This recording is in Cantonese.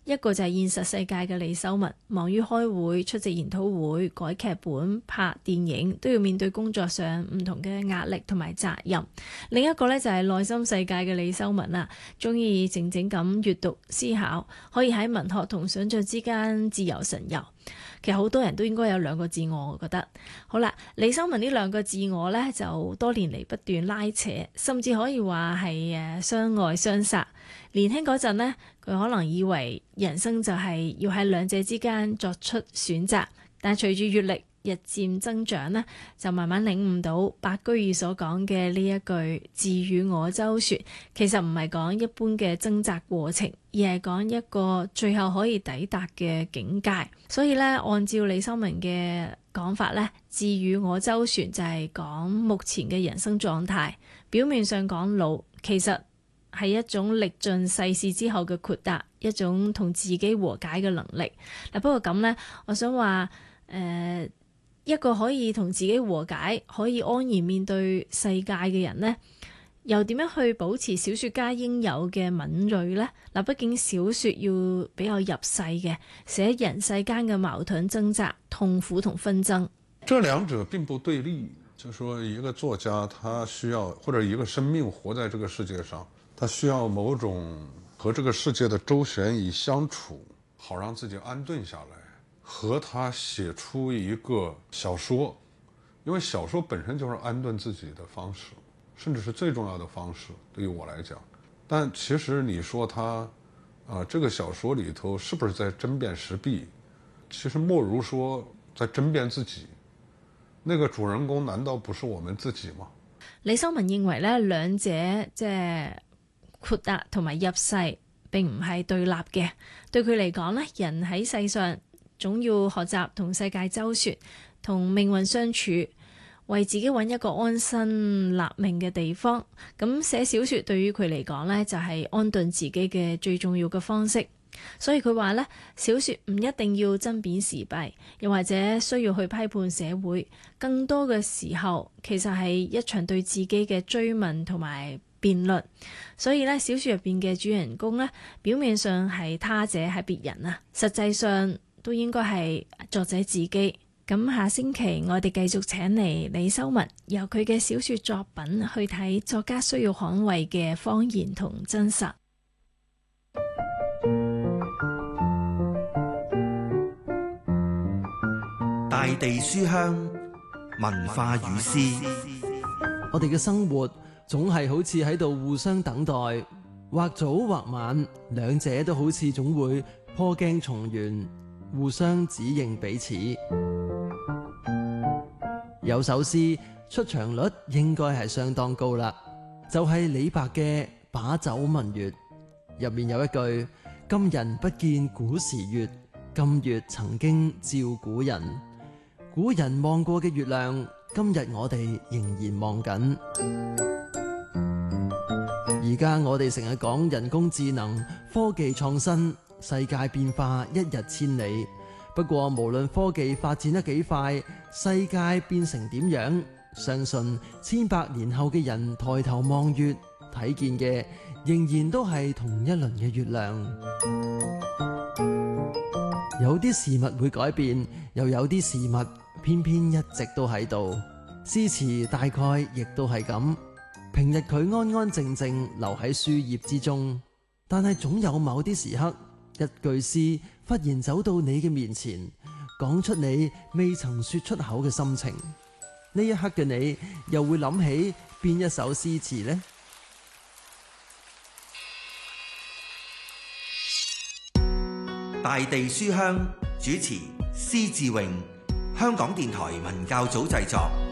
一個就係現實世界嘅李修文，忙於開會、出席研討會、改劇本、拍電影，都要面對工作上唔同嘅壓力同埋責任。另一個呢，就係內心世界嘅李修文啦，鍾意靜靜咁閱讀思考，可以喺文學同想像之間自由神遊。其實好多人都應該有兩個自我，我覺得。好啦，李修文呢兩個自我呢，就多年嚟不斷拉扯，甚至可以話係相愛相殺。年輕嗰陣呢，佢可能以為人生就係要喺兩者之間作出選擇，但隨住閱歷日漸增長呢，就慢慢領悟到白居易所講嘅呢一句自與我周旋，其實唔係講一般嘅掙扎過程，而係講一個最後可以抵達嘅境界。所以呢，按照李修文嘅講法呢，自與我周旋就係講目前嘅人生狀態，表面上講老，其實係一種歷盡世事之後嘅豁達，一種同自己和解嘅能力。不過咁呢，我想話一個可以同自己和解，可以安然面對世界嘅人呢，又點樣去保持小說家應有嘅敏銳呢？畢竟小說要比較入世嘅，寫人世間嘅矛盾掙扎、痛苦同紛爭。 這兩者並不對立，就是說一個作家他需要，或者一個生命活在這個世界上，他需要某種和這個世界的周旋與相處，好讓自己安頓下來，和他寫出一個小說，因為小說本身就是安頓自己的方式，甚至是最重要的方式，對於我來講。但其實你說他這個小說裏頭是不是在爭辯時弊，其實莫如說在爭辯自己。那個主人公難道不是我們自己嗎？ 李修文認為呢兩者即係豁達同埋入世並唔係對立嘅。對佢嚟講呢，人喺世上總要學習同世界周旋，同命運相處，為自己揾一個安身立命嘅地方。咁寫小說對於佢嚟講呢，就係安頓自己嘅最重要嘅方式。所以佢話呢，小說唔一定要爭辯時弊，又或者需要去批判社會，更多嘅時候其實係一場對自己嘅追問同埋辯論。所以呢，小說入邊嘅主人公呢，表面上係他者係別人啊，實際上都應該係作者自己。咁下星期我哋繼續請嚟李修文，由佢嘅小說作品去睇作家需要捍衛嘅謊言同真實。 大地書香文化與詩， 我哋嘅生活總係好似喺度互相等待，或早或晚，兩者都好似總會破鏡重圓，互相指認彼此。有首詩出場率應該係相當高啦，就係李白嘅《把酒問月》，入面有一句：今人不見古時月，今月曾經照古人。古人望過嘅月亮，今日我哋仍然望緊。而家我哋成日講人工智能、科技創新，世界變化一日千里。不過無論科技發展得幾快，世界變成點樣，相信千百年後嘅人抬頭望月，睇見嘅仍然都係同一輪嘅月亮。有啲事物會改變，又有啲事物偏偏一直都喺度。詩詞大概亦都係咁，平日佢安安靜靜留喺書頁之中，但係總有某啲時刻，一句詩忽然走到你嘅面前，講出你未曾說出口嘅心情。呢一刻嘅你又會諗起邊一首詩詞呢？ 大地書香主持施志榮，香港電台文教組製作。